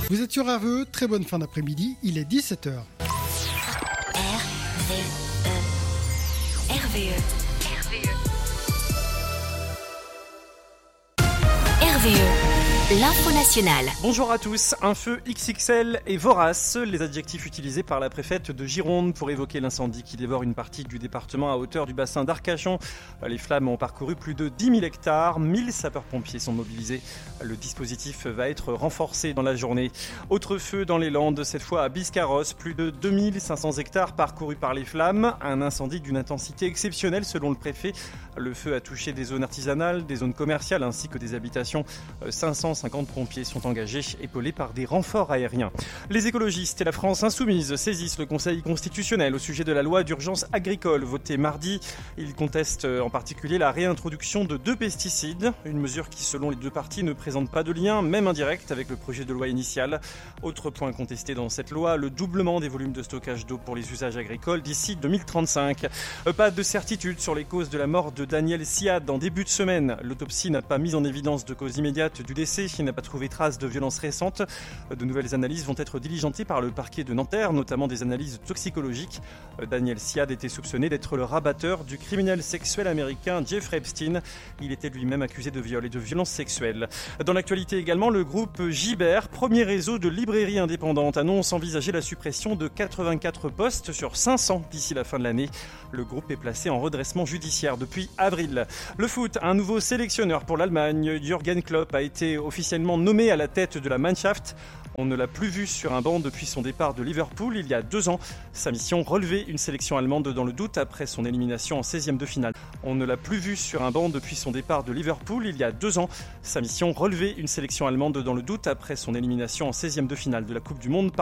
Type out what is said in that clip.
Vous êtes sur RVE, très bonne fin d'après-midi, il est 17h. RVE. L'info nationale. Bonjour à tous. Un feu XXL et vorace, les adjectifs utilisés par la préfète de Gironde pour évoquer l'incendie qui dévore une partie du département à hauteur du bassin d'Arcachon. Les flammes ont parcouru plus de 10 000 hectares, 1000 sapeurs-pompiers sont mobilisés. Le dispositif va être renforcé dans la journée. Autre feu dans les Landes, cette fois à Biscarrosse, plus de 2500 hectares parcourus par les flammes. Un incendie d'une intensité exceptionnelle selon le préfet. Le feu a touché des zones artisanales, des zones commerciales ainsi que des habitations. 550 pompiers sont engagés, épaulés par des renforts aériens. Les écologistes et la France insoumise saisissent le Conseil constitutionnel au sujet de la loi d'urgence agricole votée mardi. Ils contestent en particulier la réintroduction de 2 pesticides, une mesure qui selon les 2 parties ne présente pas de lien, même indirect, avec le projet de loi initial. Autre point contesté dans cette loi, le doublement des volumes de stockage d'eau pour les usages agricoles d'ici 2035. Pas de certitude sur les causes de la mort de Daniel Siad en début de semaine. L'autopsie n'a pas mis en évidence de cause immédiate du décès, il n'a pas trouvé trace de violences récentes. De nouvelles analyses vont être diligentées par le parquet de Nanterre, notamment des analyses toxicologiques. Daniel Siad était soupçonné d'être le rabatteur du criminel sexuel américain Jeffrey Epstein. Il était lui-même accusé de viol et de violences sexuelles. Dans l'actualité également, le groupe Gibert, premier réseau de librairies indépendantes, annonce envisager la suppression de 84 postes sur 500 d'ici la fin de l'année. Le groupe est placé en redressement judiciaire depuis avril. Le foot, un nouveau sélectionneur pour l'Allemagne. Jürgen Klopp a été officiellement nommé à la tête de la Mannschaft. On ne l'a plus vu sur un banc depuis son départ de Liverpool il y a 2 ans. Sa mission, relever une sélection allemande dans le doute après son élimination en 16e de finale. On ne l'a plus vu sur un banc depuis son départ de Liverpool il y a 2 ans. Sa mission, relever une sélection allemande dans le doute après son élimination en 16e de finale de la Coupe du Monde.